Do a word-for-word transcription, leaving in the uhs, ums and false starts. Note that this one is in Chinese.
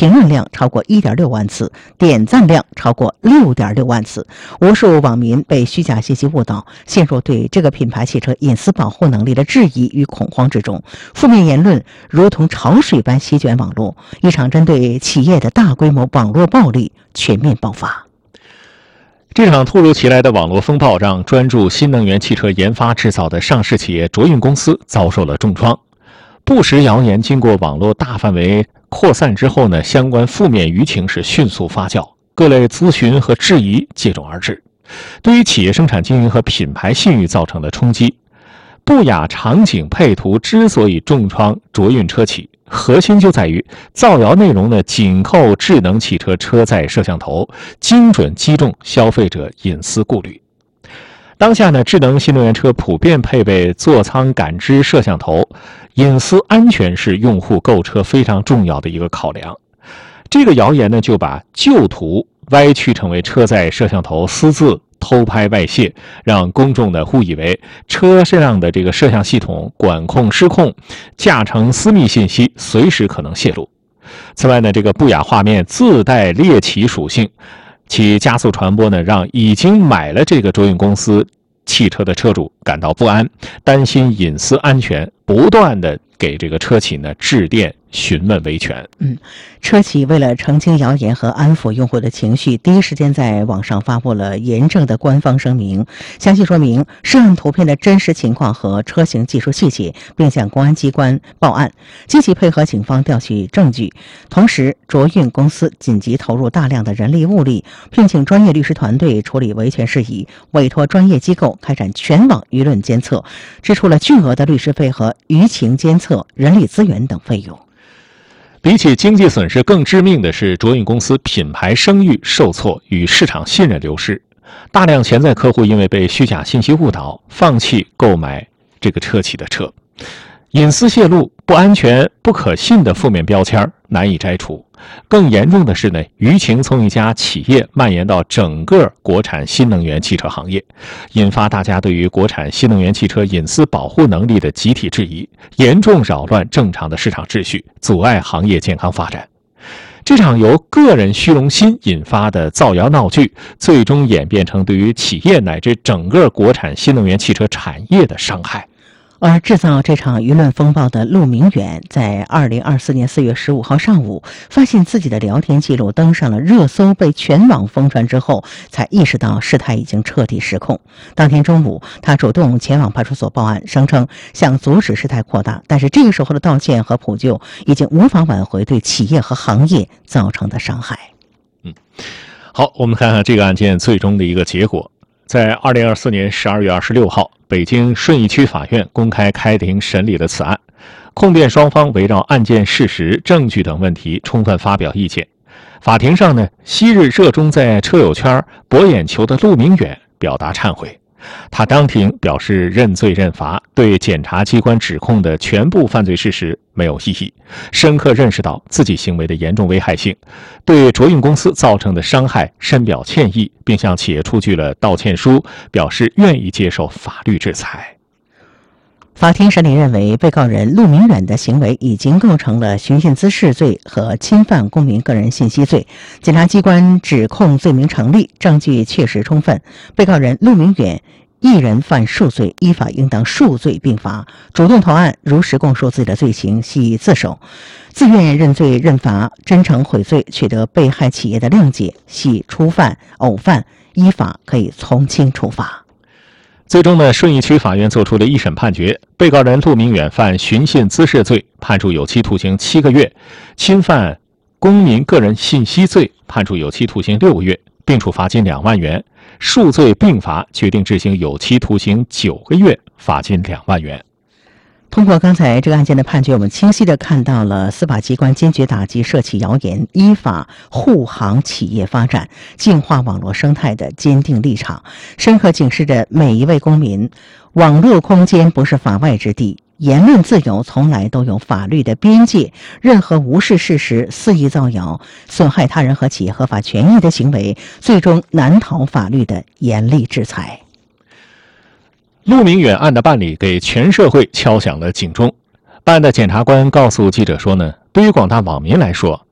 评论量超过 一点六万次，点赞量超过 六点六万次。无数网民被虚假信息误导，陷入对这个品牌汽车隐私保护能力的质疑与恐慌之中。负面言论如同潮水般席卷网络，一场针对企业的大规模网络暴力全面爆发。 这场突如其来的网络风暴让专注新能源汽车研发制造的上市企业卓运公司遭受了重创。不实谣言经过网络大范围扩散之后呢，相关负面舆情是迅速发酵，各类咨询和质疑接踵而至，对于企业生产经营和品牌信誉造成了冲击。不雅场景配图之所以重创卓运车企，核心就在于造谣内容呢紧扣智能汽车车载摄像头，精准击中消费者隐私顾虑。当下呢，智能新能源车普遍配备座舱感知摄像头，隐私安全是用户购车非常重要的一个考量。这个谣言呢，就把旧图歪曲成为车载摄像头私自偷拍外泄，让公众呢误以为车上的这个摄像系统管控失控，驾乘私密信息随时可能泄露。此外呢，这个不雅画面自带猎奇属性，其加速传播呢，让已经买了这个卓运公司汽车的车主感到不安，担心隐私安全，不断的给这个车企呢致电询问维权。 嗯，车企为了澄清谣言和安抚用户的情绪，第一时间在网上发布了严正的官方声明，详细说明涉案图片的真实情况和车型技术细节，并向公安机关报案，积极配合警方调取证据。同时，卓运公司紧急投入大量的人力物力，聘请专业律师团队处理维权事宜，委托专业机构开展全网舆论监测，支出了巨额的律师费和舆情监测、人力资源等费用。 比起经济损失更致命的是卓运公司品牌声誉受挫与市场信任流失，大量潜在客户因为被虚假信息误导，放弃购买这个车企的车。隐私泄露、不安全、不可信的负面标签难以摘除。更严重的是呢，舆情从一家企业蔓延到整个国产新能源汽车行业，引发大家对于国产新能源汽车隐私保护能力的集体质疑，严重扰乱正常的市场秩序，阻碍行业健康发展。这场由个人虚荣心引发的造谣闹剧，最终演变成对于企业乃至整个国产新能源汽车产业的伤害。 而制造这场舆论风暴的陆明远，在二零二四年四月十五号上午，发现自己的聊天记录登上了热搜，被全网疯传之后，才意识到事态已经彻底失控。当天中午，他主动前往派出所报案，声称想阻止事态扩大，但是这个时候的道歉和补救已经无法挽回对企业和行业造成的伤害。 嗯，好，我们看看这个案件最终的一个结果。在二零二四年十二月二十六号，北京顺义区法院公开开庭审理了此案，控辩双方围绕案件事实、证据等问题充分发表意见。法庭上呢，昔日热衷在车友圈博眼球的陆明远表达忏悔，他当庭表示认罪认罚，对检察机关指控的全部犯罪事实没有异议，深刻认识到自己行为的严重危害性，对卓运公司造成的伤害深表歉意，并向企业出具了道歉书，表示愿意接受法律制裁。 法庭审理认为，被告人陆明远的行为已经构成了寻衅滋事罪和侵犯公民个人信息罪，检察机关指控罪名成立，证据确实充分，被告人陆明远一人犯数罪，依法应当数罪并罚。主动投案，如实供述自己的罪行，系自首；自愿认罪认罚，真诚悔罪，取得被害企业的谅解，系初犯、偶犯，依法可以从轻处罚。 最终呢，顺义区法院作出了一审判决，被告人陆明远犯寻衅滋事罪，判处有期徒刑七个月；侵犯公民个人信息罪，判处有期徒刑六个月，并处罚金两万元；数罪并罚，决定执行有期徒刑九个月，罚金两万元。 通过刚才这个案件的判决，我们清晰地看到了司法机关坚决打击涉企谣言、依法护航企业发展、净化网络生态的坚定立场，深刻警示着每一位公民：网络空间不是法外之地，言论自由从来都有法律的边界，任何无视事实、肆意造谣、损害他人和企业合法权益的行为，最终难逃法律的严厉制裁。 陆明远案的办理给全社会敲响了警钟。办案的检察官告诉记者说呢，对于广大网民来说，